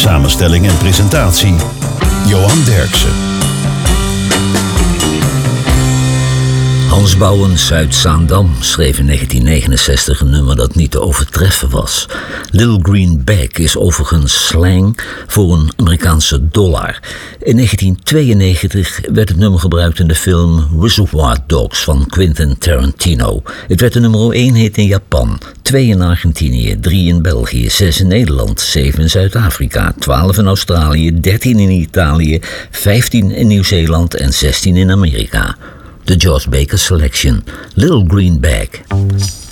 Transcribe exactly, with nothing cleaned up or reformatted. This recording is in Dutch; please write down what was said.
Samenstelling en presentatie Johan Derksen. Hans Bouwens uit Zaandam schreef in negentien negenenzestig een nummer dat niet te overtreffen was. Little Green Bag is overigens slang voor een Amerikaanse dollar. In negentien tweeënnegentig werd het nummer gebruikt in de film Reservoir Dogs van Quentin Tarantino. Het werd de nummer één hit in Japan, twee in Argentinië, drie in België, zes in Nederland, zeven in Zuid-Afrika, twaalf in Australië, dertien in Italië, vijftien in Nieuw-Zeeland en zestien in Amerika. De George Baker Selection, Little Green Bag.